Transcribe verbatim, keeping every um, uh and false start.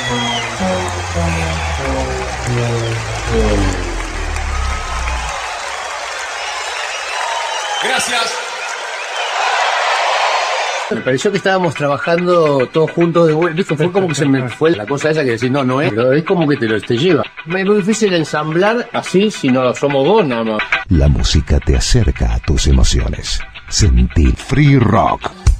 Gracias. Me pareció que estábamos trabajando todos juntos de vuelta. ¿Viste? Fue como que se me fue la cosa esa que decís, no, no es, pero es como que te lo te lleva. Es muy difícil ensamblar así si no somos dos nada más. La música te acerca a tus emociones. Sentir Free Rock.